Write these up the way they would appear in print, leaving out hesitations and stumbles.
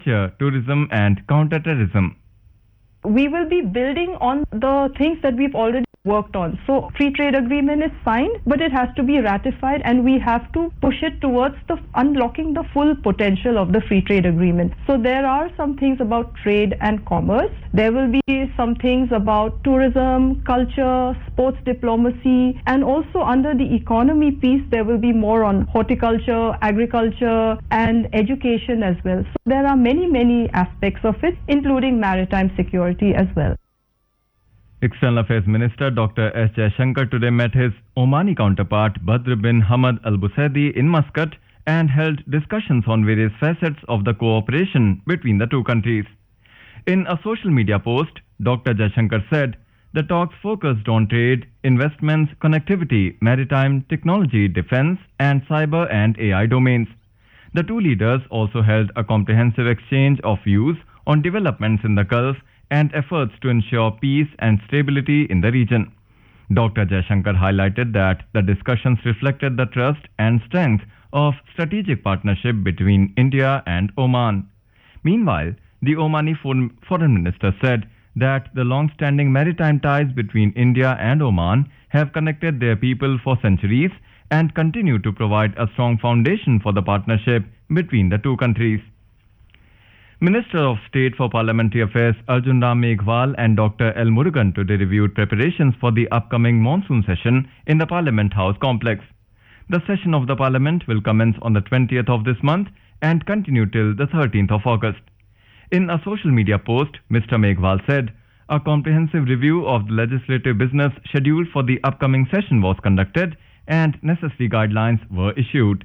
tourism and counter-terrorism. We will be building on the things that we've already worked on. So free trade agreement is signed, but it has to be ratified, and we have to push it towards the unlocking the full potential of the free trade agreement. So there are some things about trade and commerce. There will be some things about tourism, culture, sports diplomacy, and also under the economy piece, there will be more on horticulture, agriculture, and education as well. So there are many aspects of it, including maritime security as well. External Affairs Minister Dr. S. Jaishankar today met his Omani counterpart Badr bin Hamad Al Busaidi in Muscat and held discussions on various facets of the cooperation between the two countries. In a social media post, Dr. Jaishankar said the talks focused on trade, investments, connectivity, maritime, technology, defense, and cyber and AI domains. The two leaders also held a comprehensive exchange of views on developments in the Gulf and efforts to ensure peace and stability in the region. Dr. Jaishankar highlighted that the discussions reflected the trust and strength of strategic partnership between India and Oman. Meanwhile, the Omani foreign minister said that the long-standing maritime ties between India and Oman have connected their people for centuries and continue to provide a strong foundation for the partnership between the two countries. Minister of State for Parliamentary Affairs Arjun Ram Meghwal and Dr. L. Murugan today reviewed preparations for the upcoming monsoon session in the Parliament House complex. The session of the Parliament will commence on the 20th of this month and continue till the 13th of August. In a social media post, Mr. Meghwal said, a comprehensive review of the legislative business scheduled for the upcoming session was conducted and necessary guidelines were issued.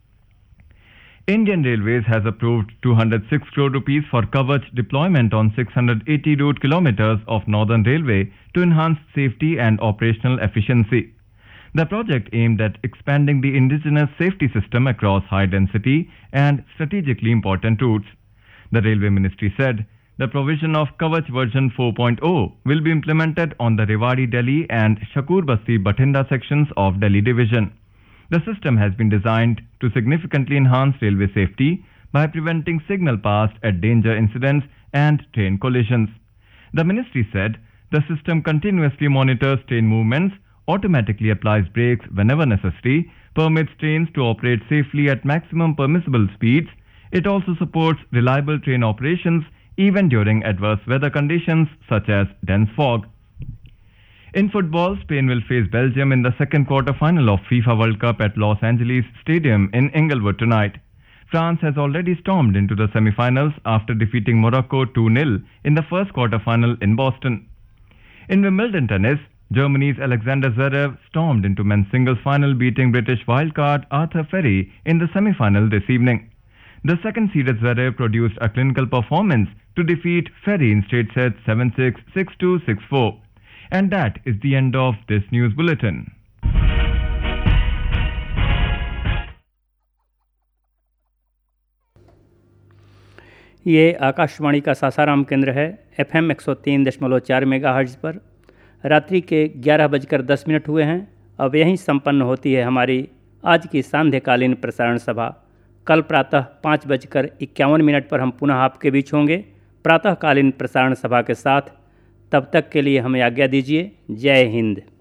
Indian Railways has approved 206 crore rupees for Kavach deployment on 680 route kilometers of Northern Railway to enhance safety and operational efficiency. The project aimed at expanding the indigenous safety system across high-density and strategically important routes. The Railway Ministry said the provision of Kavach version 4.0 will be implemented on the Rewari-Delhi and Shakur-Basti-Bathinda sections of Delhi Division. The system has been designed to significantly enhance railway safety by preventing signal passed at danger incidents and train collisions. The ministry said the system continuously monitors train movements, automatically applies brakes whenever necessary, permits trains to operate safely at maximum permissible speeds. It also supports reliable train operations even during adverse weather conditions such as dense fog. In football, Spain will face Belgium in the second quarter-final of FIFA World Cup at Los Angeles Stadium in Inglewood tonight. France has already stormed into the semi-finals after defeating Morocco 2-0 in the first quarter-final in Boston. In Wimbledon tennis, Germany's Alexander Zverev stormed into men's singles final, beating British wildcard Arthur Ferry in the semi-final this evening. The second-seeded Zverev produced a clinical performance to defeat Ferry in straight sets 7-6, 6-2, 6-4. And that is the end of this news bulletin. ये आकाशवाणी का सासाराम केंद्र है। FM 103.4 megahertz पर रात्रि के 11:10 हुए हैं। अब यहीं संपन्न होती है हमारी आज की सांध्यकालीन प्रसारण सभा। कल प्रातः 5:51 पर हम पुनः आपके बीच होंगे प्रातःकालीन प्रसारण सभा के साथ। तब तक के लिए हमें आज्ञा दीजिए। जय हिंद।